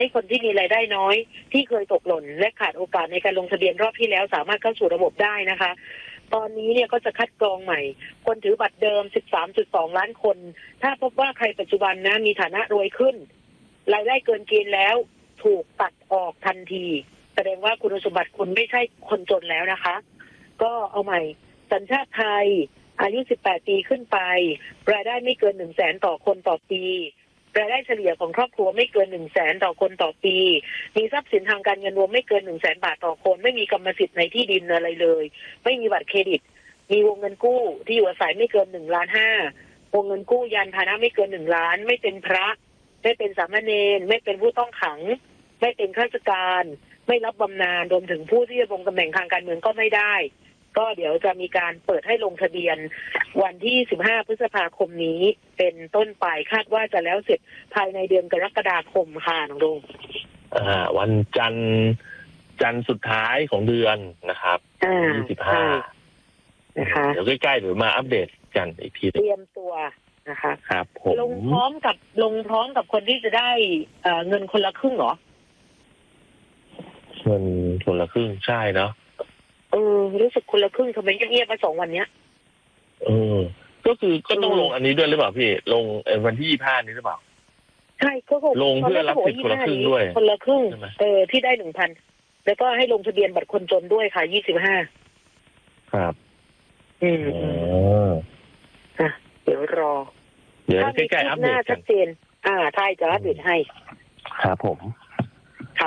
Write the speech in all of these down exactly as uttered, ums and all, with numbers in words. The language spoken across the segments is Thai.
ให้คนที่มีรายได้น้อยที่เคยตกหล่นและขาดโอกาสในการลงทะเบียนรอบที่แล้วสามารถเข้าสู่ระบบได้นะคะตอนนี้เนี่ยก็จะคัดกรองใหม่คนถือบัตรเดิม สิบสามจุดสอง ล้านคนถ้าพบว่าใครปัจจุบันนะมีฐานะรวยขึ้นรายได้เกินเกณฑ์แล้วถูกตัดออกทันทีแสดงว่าคุณสมบัติคุณไม่ใช่คนจนแล้วนะคะก็เอาใหม่สัญชาติไทยอายุสิบแปดปีขึ้นไปรายได้ไม่เกิน หนึ่งแสน ต่อคนต่อปีรายได้เฉลี่ยของครอบครัวไม่เกิน หนึ่งแสน ต่อคนต่อปีมีทรัพย์สินทางการเงินรวมไม่เกิน หนึ่งแสน บาทต่อคนไม่มีกรรมสิทธิ์ในที่ดินอะไรเลยไม่มีบัตรเครดิตมีวงเงินกู้ที่อยู่อาศัยไม่เกินหนึ่งล้านห้าวงเงินกู้ยานพาหนะไม่เกินหนึ่งล้านไม่เป็นพระไม่เป็นสามเณรไม่เป็นผู้ต้องขังไม่เป็นข้าราชการไม่รับบำนาญรวมถึงผู้ที่จะลงตำแหน่งทางการเมืองก็ไม่ได้ก็เดี๋ยวจะมีการเปิดให้ลงทะเบียนวันที่สิบห้าพฤษภาคมนี้เป็นต้นไปคาดว่าจะแล้วเสร็จภายในเดือนกรกฎาคมค่ะน้องดงอ่าวันจันทร์จันทร์สุดท้ายของเดือนนะครับยี่สิบห้านะคะเดี๋ยวใกล้ๆเดี๋ยวมาอัปเดตกันอีกทีเตรียมตัวนะคะครับผมลงพร้อมกับลงพร้อมกับคนที่จะได้เอ่อเงินคนละครึ่งเหรอเงินคนละครึ่งใช่เนาะเออรู้สึกคนละครึ่งทำไมเงียบๆมาสองวันเนี้ยเออก็คือก็ต้องลงอันนี้ด้วยหรือเปล่าพี่ลงวันที่ยี่สิบห้านี้หรือเปล่าใช่ก็ลงเพื่อรับสิทธิ์คนละครึ่งด้วยคนละครึ่งเออที่ได้หนึ่งพันแล้วก็ให้ลงทะเบียนบัตรคนจนด้วยค่ะยี่สิบห้าครับอืมอ่ะเดี๋ยวรอเดี๋ยวใกล้ๆอัปเดตชัดเจนอ่าใช่จะอัปเดตให้ครับผมค่ะ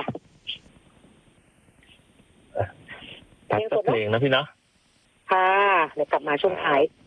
ตัดเพลงนะพี่เนาะค่ะเดี๋ยวกลับมาช่วงท้าย